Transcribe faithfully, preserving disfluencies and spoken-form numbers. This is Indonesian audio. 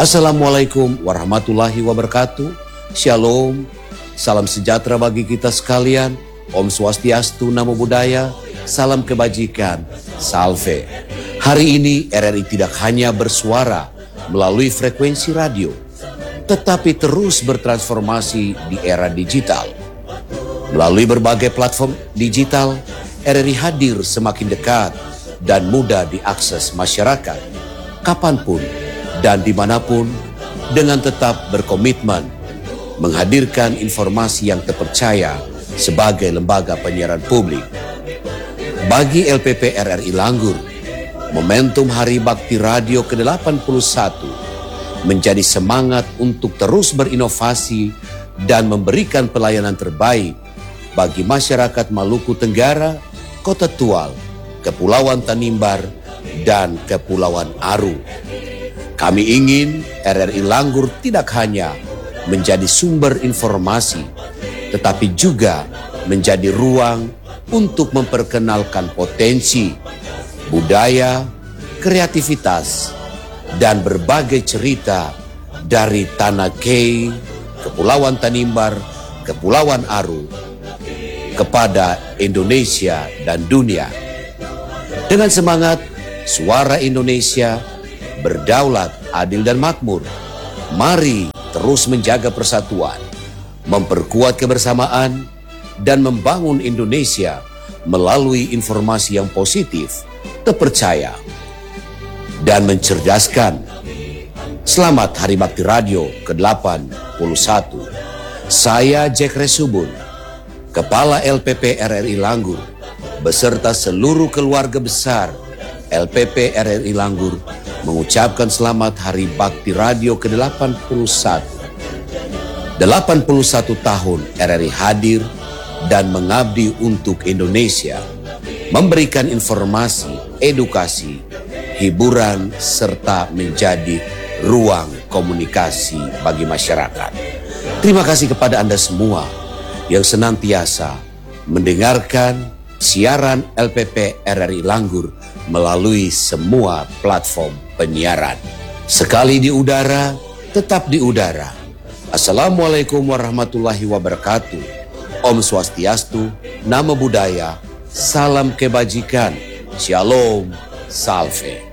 Assalamualaikum warahmatullahi wabarakatuh. Shalom, salam sejahtera bagi kita sekalian. Om Swastiastu, Namo Buddhaya, salam kebajikan, salve. Hari ini R R I tidak hanya bersuara melalui frekuensi radio, tetapi terus bertransformasi di era digital. Melalui berbagai platform digital, R R I hadir semakin dekat dan mudah diakses masyarakat, kapanpun dan dimanapun, dengan tetap berkomitmen menghadirkan informasi yang terpercaya sebagai lembaga penyiaran publik. Bagi L P P R R I Langgur, momentum Hari Bakti Radio ke delapan puluh satu menjadi semangat untuk terus berinovasi dan memberikan pelayanan terbaik bagi masyarakat Maluku Tenggara, Kota Tual, Kepulauan Tanimbar, dan Kepulauan Aru. Kami ingin R R I Langgur tidak hanya menjadi sumber informasi, tetapi juga menjadi ruang untuk memperkenalkan potensi, budaya, kreativitas, dan berbagai cerita dari Tanah Kei, Kepulauan Tanimbar, Kepulauan Aru, kepada Indonesia dan dunia. Dengan semangat Suara Indonesia, berdaulat, adil dan makmur, mari terus menjaga persatuan, memperkuat kebersamaan, dan membangun Indonesia melalui informasi yang positif, terpercaya, dan mencerdaskan. Selamat Hari Bakti Radio ke delapan puluh satu. Saya Jack Resubun, Kepala L P P R R I Langgur, beserta seluruh keluarga besar L P P R R I Langgur, mengucapkan selamat Hari Bakti Radio ke delapan puluh satu. delapan puluh satu tahun R R I hadir dan mengabdi untuk Indonesia, memberikan informasi, edukasi, hiburan, serta menjadi ruang komunikasi bagi masyarakat. Terima kasih kepada Anda semua yang senantiasa mendengarkan siaran L P P R R I Langgur melalui semua platform penyiaran. Sekali di udara, tetap di udara. Assalamualaikum warahmatullahi wabarakatuh. Om Swastiastu, Namo Buddhaya, salam kebajikan, Shalom, salve.